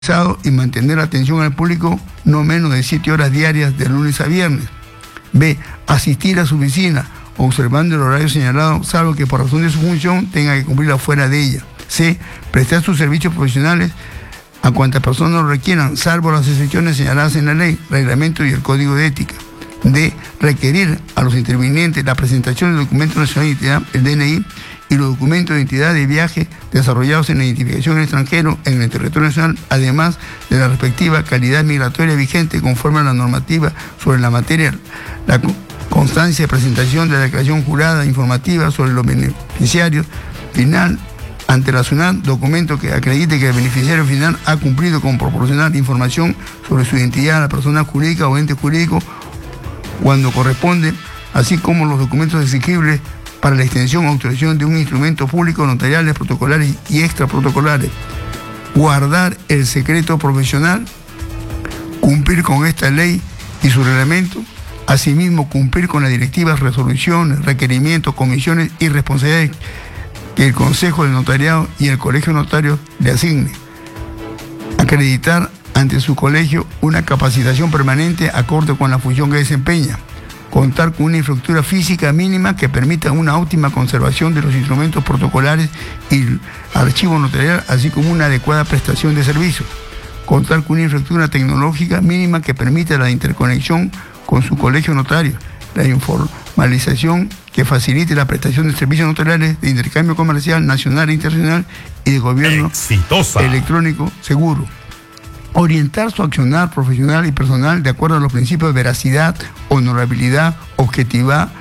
y mantener la atención al público no menos de 7 horas diarias de lunes a viernes. B. Asistir a su oficina observando el horario señalado, salvo que por razón de su función tenga que cumplirla fuera de ella. C. Prestar sus servicios profesionales a cuantas personas lo requieran, salvo las excepciones señaladas en la ley, reglamento y el código de ética. D. Requerir a los intervinientes la presentación del documento nacional de identidad, el DNI, y los documentos de identidad de viaje desarrollados en la identificación en extranjero en el territorio nacional, además de la respectiva calidad migratoria vigente conforme a la normativa sobre la materia, la constancia de presentación de la declaración jurada informativa sobre los beneficiarios final ante la SUNAT, documento que acredite que el beneficiario final ha cumplido con proporcionar información sobre su identidad a la persona jurídica o ente jurídico cuando corresponde, así como los documentos exigibles para la extensión o autorización de un instrumento público, notariales, protocolares y extraprotocolares. Guardar el secreto profesional, cumplir con esta ley y su reglamento, asimismo cumplir con las directivas, resoluciones, requerimientos, comisiones y responsabilidades que el Consejo del Notariado y el Colegio de Notarios le asigne. Acreditar ante su colegio una capacitación permanente acorde con la función que desempeña. Contar con una infraestructura física mínima que permita una óptima conservación de los instrumentos protocolares y el archivo notarial, así como una adecuada prestación de servicios. Contar con una infraestructura tecnológica mínima que permita la interconexión con su colegio notario, la informalización que facilite la prestación de servicios notariales de intercambio comercial nacional e internacional y de gobierno electrónico seguro. Orientar su accionar profesional y personal de acuerdo a los principios de veracidad, honorabilidad, objetividad,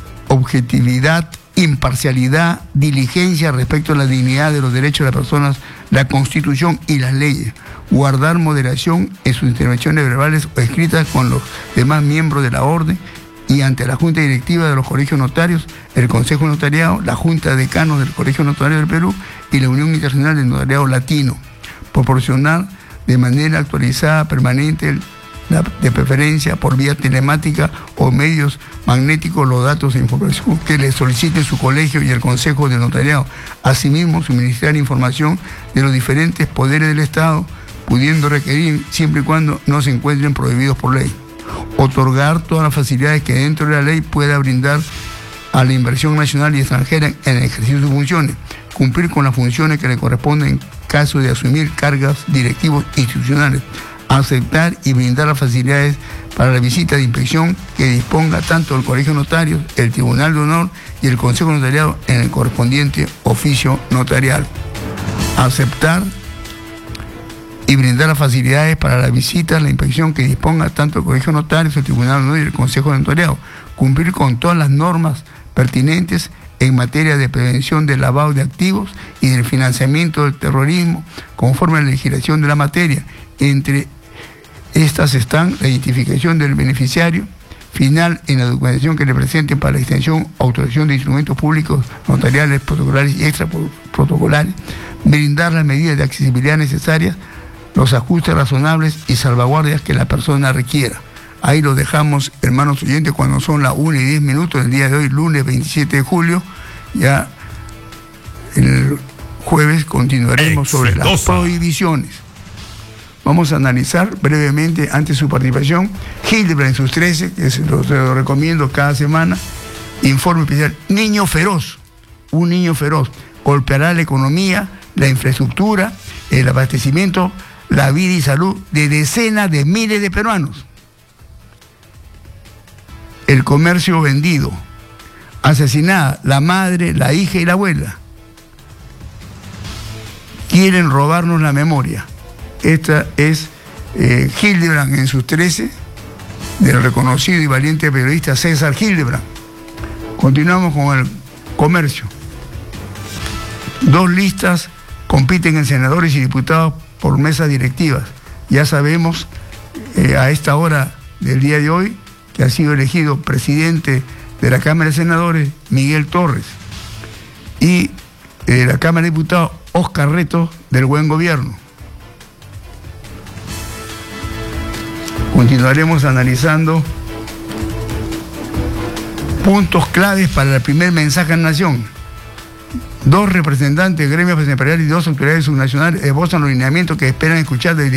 imparcialidad, diligencia respecto a la dignidad de los derechos de las personas, la Constitución y las leyes. Guardar moderación en sus intervenciones verbales o escritas con los demás miembros de la orden y ante la Junta Directiva de los Colegios Notarios, el Consejo Notariado, la Junta de Decanos del Colegio Notario del Perú y la Unión Internacional del Notariado Latino. Proporcionar de manera actualizada, permanente, de preferencia por vía telemática o medios magnéticos, los datos e información que le solicite su colegio y el Consejo de Notariado. Asimismo, suministrar información de los diferentes poderes del Estado, pudiendo requerir siempre y cuando no se encuentren prohibidos por ley. Otorgar todas las facilidades que dentro de la ley pueda brindar a la inversión nacional y extranjera en el ejercicio de sus funciones. Cumplir con las funciones que le corresponden en caso de asumir cargas directivos institucionales. Aceptar y brindar las facilidades para la visita de inspección que disponga tanto el Colegio de Notarios, el Tribunal de Honor y el Consejo Notariado en el correspondiente oficio notarial. Aceptar y brindar las facilidades para la visita, la inspección que disponga tanto el Colegio de Notarios, el Tribunal de Honor y el Consejo de Notariado. Cumplir con todas las normas pertinentes en materia de prevención del lavado de activos y del financiamiento del terrorismo, conforme a la legislación de la materia. Entre estas están la identificación del beneficiario final en la documentación que le presenten para la extensión o autorización de instrumentos públicos, notariales, protocolares y extraprotocolares, brindar las medidas de accesibilidad necesarias, los ajustes razonables y salvaguardias que la persona requiera. Ahí lo dejamos, hermanos oyentes, cuando son las 1:10 del día de hoy, lunes 27 de julio. Ya el jueves continuaremos sobre las prohibiciones. Vamos a analizar brevemente, ante su participación, Hildebrand en sus 13, que se lo recomiendo cada semana, informe especial, niño feroz, un niño feroz, golpeará la economía, la infraestructura, el abastecimiento, la vida y salud de decenas de miles de peruanos. El comercio vendido, asesinada la madre, la hija y la abuela. Quieren robarnos la memoria. Esta es Hildebrand en sus 13, del reconocido y valiente periodista César Hildebrand. Continuamos con el comercio. 2 listas compiten en senadores y diputados por mesas directivas. Ya sabemos a esta hora del día de hoy que ha sido elegido presidente de la Cámara de Senadores Miguel Torres y de la Cámara de Diputados Oscar Reto del Buen Gobierno. Continuaremos analizando puntos claves para el primer mensaje a la nación. 2 representantes de gremios empresariales y 2 autoridades subnacionales esbozan los lineamientos que esperan escuchar del